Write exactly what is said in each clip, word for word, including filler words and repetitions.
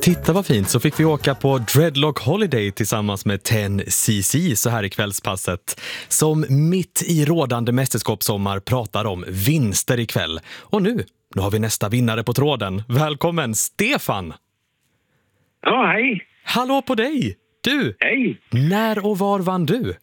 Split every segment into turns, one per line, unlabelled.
Titta vad fint, så fick vi åka på Dreadlock Holiday tillsammans med tio C C så här i kvällspasset. Som mitt i rådande mästerskapssommar pratar om vinster ikväll. Och nu, nu har vi nästa vinnare på tråden. Välkommen Stefan!
Ja, hej!
Hallå på dig! Du!
Hej!
När och var vann du?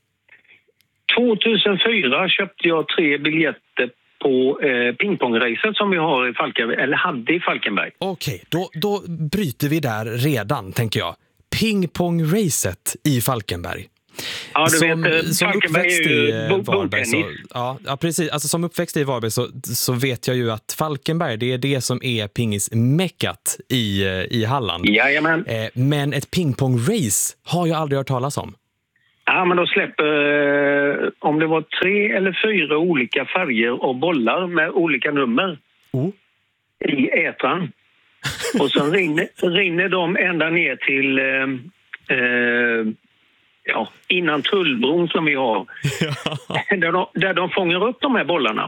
tjugohundrafyra köpte jag tre biljetter på eh, pingpongracet som vi har i Falkenberg, eller hade i Falkenberg.
Okej, då, då bryter vi där redan, tänker jag. Pingpongracet i Falkenberg.
Ja, du
som,
vet,
som
Falkenberg
uppväxt
är ju
i
bo-
Varberg så,
bordtennis.
ja, ja, precis. Alltså, som uppväxt i Varberg så, så vet jag ju att Falkenberg, det är det som är pingismäckat i, i Halland.
Jajamän.
Eh, men ett pingpongrace har jag aldrig hört talas om.
Ja, men då släpper, eh, om det var tre eller fyra olika färger och bollar med olika nummer
Oh.
i ätran. Och så rinner, rinner de ända ner till, eh, eh, ja, innan tullbron som vi har. där, de, där de fångar upp de här bollarna.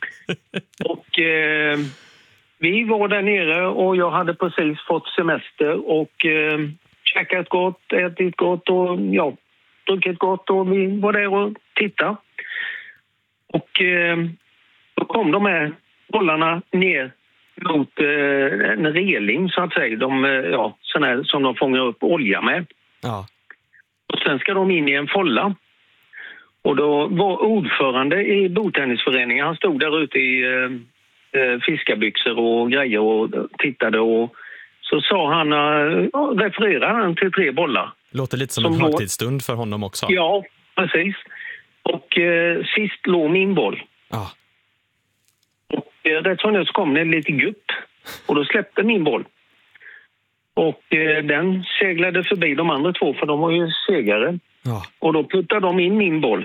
Och eh, vi var där nere och jag hade precis fått semester och eh, käkat gott, ätit gott och ja, druckit gott och vi var där och tittade. Och eh, då kom de här bollarna ner mot eh, en reling så att säga. De, eh, ja, sån här som de fångar upp olja med.
Ja.
Och sen ska de in i en folla. Och då var ordförande i bordtennisföreningen, han stod där ute i eh, fiskarbyxor och grejer och tittade och så sa han, eh, refererade han till tre bollar.
Låter lite som,
som
en
låg...
högtidsstund för honom också.
Ja, precis. Och eh, sist låg min boll.
Ja.
Och eh, rätt som det så kom det en liten gupp och då släppte min boll. Och eh, den seglade förbi de andra två för de var ju segare.
Ja.
Och då puttade de in min boll.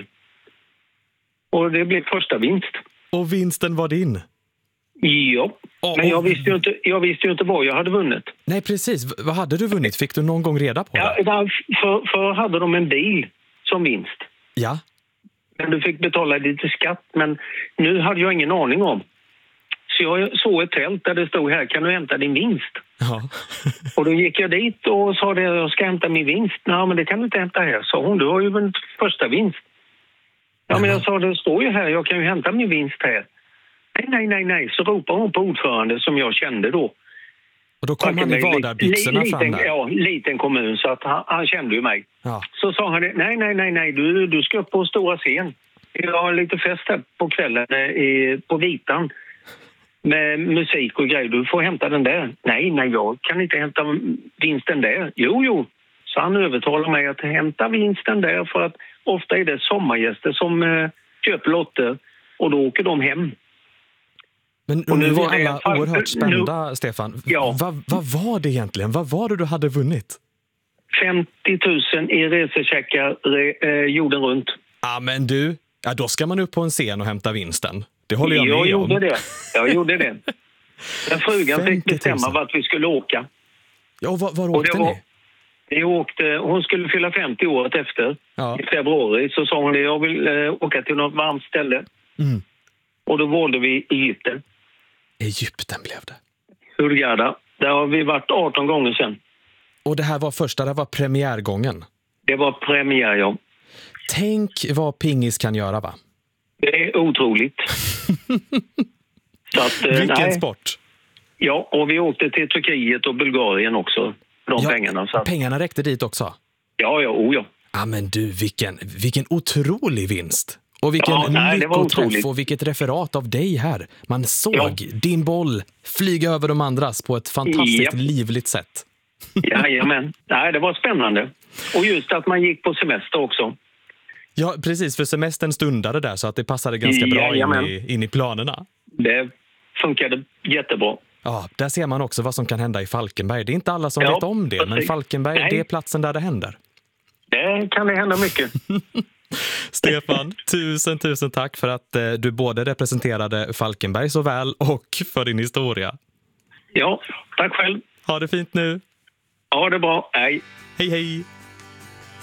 Och det blev första vinst.
Och vinsten var din?
Ja,
Oh,
men jag
oh.
visste, ju inte, jag visste ju inte vad jag hade vunnit.
Nej, precis. V- vad hade du vunnit? Fick du någon gång reda på det?
Ja, för, för hade de en bil som vinst.
Ja.
Men du fick betala lite skatt, men nu hade jag ingen aning om. Så jag såg ett tält där det stod här, kan du hämta din vinst?
Ja.
Och då gick jag dit och sa det, jag ska hämta min vinst. Nej, men det kan du inte hämta här, sa hon. Du har ju vunnit första vinst. Ja, men jag sa, det står ju här, jag kan ju hämta min vinst här. Nej, nej, nej, nej. Så ropade hon på ordförande som jag kände då.
Och då kom han i vardagsbyxorna
li,
fram
liten,
där.
Ja, liten kommun så att han, han kände ju mig.
Ja.
Så sa han det, nej, nej, nej, nej, du, du ska upp på stora scen. Jag har lite fest här på kvällen i, på Vitan med musik och grejer. Du får hämta den där. Nej, nej, jag kan inte hämta vinsten där. Jo, jo. Så han övertalar mig att hämta vinsten där för att ofta är det sommargäster som eh, köper lotter och då åker de hem.
Men
Och
nu
nu
är
var
vi
det
alla
en fall-
oerhört spända,
nu-
Stefan. V-
Ja.
Vad, vad var det egentligen? Vad var det du hade vunnit?
femtio tusen i resecheckar re, eh, jorden runt.
Ja, men du, ja, då ska man upp på en scen och hämta vinsten. Det håller jag,
jag
med
gjorde
om.
det. Jag gjorde det. Men frugan fick
femtio tusen.
bestämma vart vi skulle åka.
Ja, och var, var
Och
åkte
det var-
ni?
Vi åkte, hon skulle fylla femtio året efter.
Ja.
I februari så sa hon det, jag vill eh, åka till något varmt ställe.
Mm.
Och då valde vi Egypten.
Egypten blev det.
Hurghada. Där har vi varit arton gånger sedan.
Och det här var första, det här var premiärgången.
Det var premiär, ja.
Tänk vad pingis kan göra, va?
Det är otroligt. Så att, eh,
Vilken
nej.
sport.
Ja, och vi åkte till Turkiet och Bulgarien också. De
Ja,
pengarna. Så att,
pengarna räckte dit också.
ja, ja, oh ja.
Ja, men du, vilken, vilken otrolig vinst. Och vilken
Ja, nej, det var
lyckoträff
otroligt.
och vilket referat av dig här. Man såg
Ja.
din boll flyga över de andras på ett fantastiskt
Japp.
livligt sätt.
Jajamän. Nej, det var spännande. Och just att man gick på semester också.
Ja, precis, för semestern stundade där så att det passade ganska bra in
Jajamän.
i, in i planerna.
Det funkade jättebra.
Ja, där ser man också vad som kan hända i Falkenberg. Det är inte alla som
Ja,
vet om det, men
precis.
Falkenberg,
Nej.
det är platsen där det händer.
Det kan det hända mycket.
Stefan, tusen, tusen tack för att eh, du både representerade Falkenberg så väl och för din historia.
Ja, tack själv.
Ha det fint nu.
Ha det bra. Hej.
Hej, hej!